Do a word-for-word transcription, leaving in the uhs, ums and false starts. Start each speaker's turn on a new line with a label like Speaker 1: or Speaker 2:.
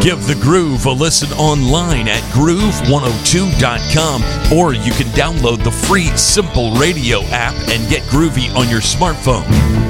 Speaker 1: Give The Groove a listen online at groove one oh two dot com, or you can download the free Simple Radio app and get groovy on your smartphone.